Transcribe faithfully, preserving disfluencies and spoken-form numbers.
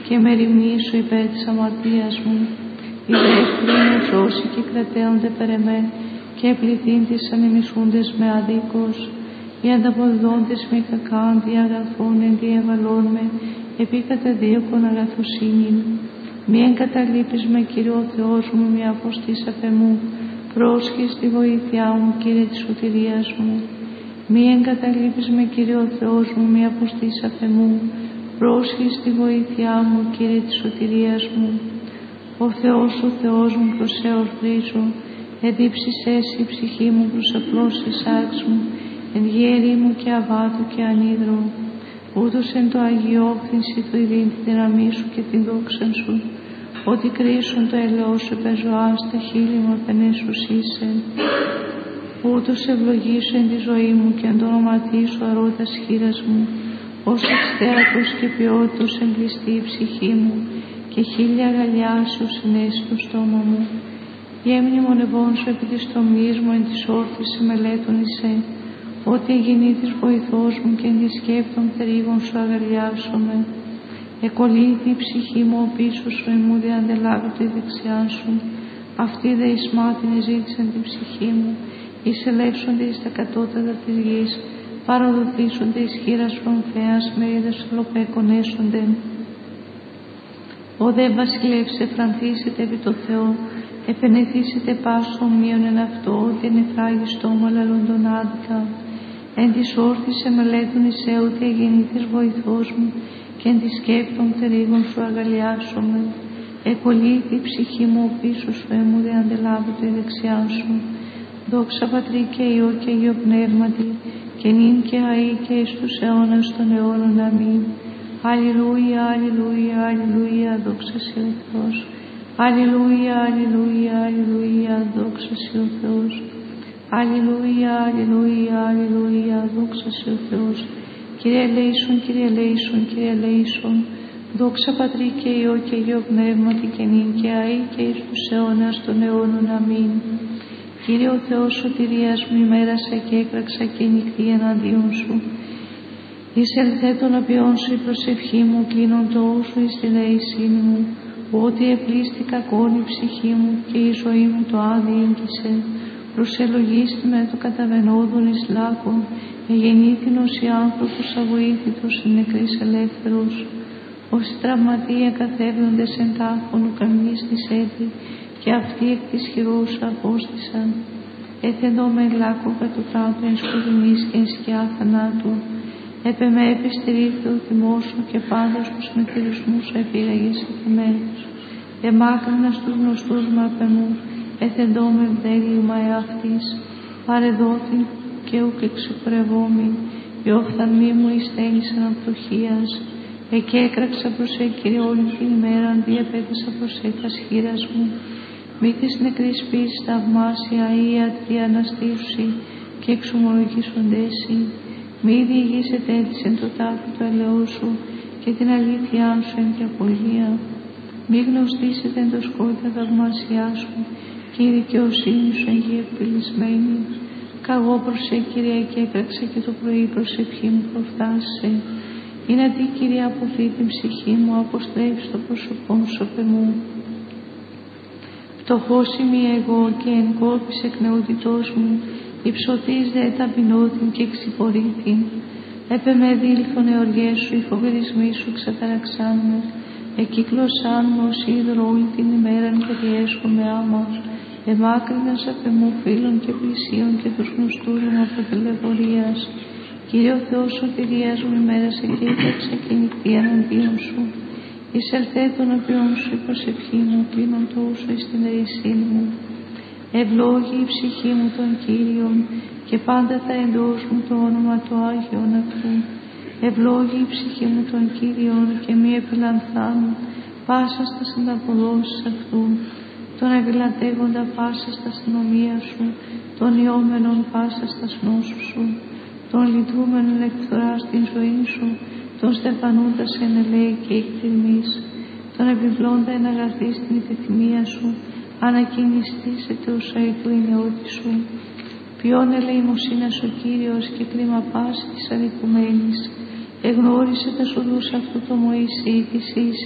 και μεριμνήσω υπέρ της αμαρτίας μου. Οι δεύτεροι με σώσει και κρατέονται περ' εμέ, και πληθύν τις ανεμισούντες με αδίκως. Οι ανταποδόντες με κακάντι αγαθών ενδύ ευαλών με, επί καταδίωκον αγαθοσύνην. Μη εγκαταλείπεις με, Κύριε ο Θεός μου, μη αποστείς απ' εμού. Πρόσχεις τη βοήθειά μου, Κύριε της σωτηρίας μου. Μη εγκαταλείπεις με, Κύριε ο Θεός μου, μη αποστείς απ' εμού. Πρόσχεις τη βοήθειά μου, Κύριε της σωτηρίας μου. Ο Θεός, ο Θεός μου, προς σε ορθρίζω. Εδίψεις εσύ η ψυχή μου προς απλώς η σάρξ μου, εν γέρη μου και αβάτου και ανίδρο. Ούτως εν το αγιόφθηνση του ειδήν τη δύναμή σου και την δόξαν σου, ότι κρίσουν το ελαιό σου πεζοά στα χείλη μου απενέσους είσαι. Ούτως ευλογήσω εν τη ζωή μου και εν το ονοματί σου αρώτας χείρας μου, ως εξτέατος και ποιότητος εγκλειστεί η ψυχή μου, και χίλια αγαλιά σου συνέσει το στόμα μου. Γέμνη μονευών σου επί της τομής μου, εν της όρθης μελέτων εισέ, ότι εγεννήθης βοηθός μου και εν της σκέπτων θερίγων σου αγαλιάσομαι. Εκολύθη η ψυχή μου ο πίσω σου, εμού διαντελάβει τη δεξιά σου. Αυτή δε εις μάτιν εζήτησαν την ψυχή μου, εις ελεύσονται εις τα κατώτατα της γης, παραδοθήσονται εις χείρας φρονθέας, μερίδες ολοπαίκονέσονται. Ο δε βασιλεύς εφρανθήσετε επί το Θεό, επενεθήσετε πάσο ομοίων εν αυτό, ότι εν εφράγει στόμα λαλούντον άδικα. Εν της όρθης εμελέτων εισέ, ότι εγεννήθης βοηθός μου, και εν της σκέπτων θερίγων σου αγαλιάσομαι. Εκολύθη η ψυχή μου ο πίσω σου, εμού δε αντελάβει το η δεξιά σου. Δόξα Πατρί και Υιό και Υιό Πνεύματι, και νυν και αεί και εις τους αιώνας των αιώνων. Αμήν. Αλληλούια, αλληλούια, αλληλούια, δόξα σοι ο Θεός. Αλληλούια, αλληλούια, αλληλούια, δόξα σοι ο Θεός. Αλληλούια, αλληλούια, αλληλούια, δόξα σοι ο Θεός. Κύριε ελέησον, Κύριε ελέησον, Κύριε ελέησον. Δόξα Πατρί και Υιό και Υιό Πνεύματι, και νυν και αεί και εις τους αιώνας των αιώνων. Αμήν. Κύριε ο Θεός σωτηρίας μου, ημέρασα και έκραξα και νυχτή εναντίον σου. Εισελθέ των οποίων σου η προσευχή μου, κλείνον το όσου εις τη δεησύνη μου, ότι επλήστη κακόν η ψυχή μου και η ζωή μου το άδει έγκυσε. Προσελογίστη με το καταβενόδων εις λάκων, εγεννήθηνος οι άνθρωπος αβοήθητος εν νεκρής ελεύθερος. Όσοι τραυματία καθέβδοντες εν τάφων ουκαμνής της έτη, και αυτοί εκ της χειρός σου απόστησαν. Έθεντο με λάκκο κατωτάτου εν σκοτεινής και εν σκιά θανάτου. Επ' εμέ επιστηρίχθη ο θυμός σου, και πάντως τους μετηρισμούς σου επήραγες επ' εμένους. Εμάκρινα στους γνωστούς μου απ' εμού, έθεντο με βδέλιμα εαυτής. Παρεδόθη και ουκ εξυπρευόμη, οι οφθαλμοί μου εισθένησαν απτοχίας. Εκέκραξα προς σε, Κύριε, όλη την ημέρα, αντί επέτησα προς σε τας χείρας μου. Μη της νεκρής πίσης θαυμάσια ή ιατροί αναστήσουσι και εξομολογήσοντέσι. Μη διηγήσετε έτσι εν το τάφι του ελαιού σου και την αλήθειά σου εν τη απολία. Μη γνωστήσετε εν το σκότη τα θαυμάσια σου και η δικαιοσύνη σου εν γη εκπλησμένη. Καγώ προς σε, Κύριε, και έκραξα και το πρωί προσευχή μου προφθάσε. Είναι αντί, Κύριε, αποθεί την ψυχή μου, αποστρέψει το πρόσωπό σου απ' εμού. Φτωχός είμαι εγώ και εν κόρπης εκ νεότητός μου, υψωθείς δε ταπεινώθην και εξυπορήθην. Έπε με δήλθον εωριές σου, οι φοβερισμοί σου ξεταραξάν με. Εκύκλωσάν με ως είδωρο όλη την ημέραν και διέσχομαι άμα. Εμάκρυνας απ' εμού φίλων και πλησίων και τους γνωστούς μου από τελευορίας. Κύριε ο Θεός σωτηρίας μου, ημέρασε και ύπαρξα και νυχτή εναντίον σου. Εισελθέ των οποίων σου η προσευχή μου, κλείνον το όσο εις την δεησύνη μου. Ευλόγη η ψυχή μου των Κύριων, και πάντα τα εντός μου το όνομα του Άγιον αυτού. Ευλόγη η ψυχή μου των Κύριων, και μη επιλανθάνω πάσα στα ανταποδόσεις αυτού. Τον επιλατεύοντα πάσα στα αστυνομία σου, τον ιόμενον πάσα στα νόσου σου, τον λυτρούμενον εκφθορά στην ζωή σου, τον στεφανούντα εν ελέη και εκτιμής, τον επιβλώντα εν αγαθή στην επιθυμία σου, ανακοινιστήσετε ως αητού η νεότη σου. Ποιόν ελεημοσύνας ο Κύριος και κρίμα πάση της αδικουμένης. Εγνώρισε τα σοδούς αυτού το Μωυσή της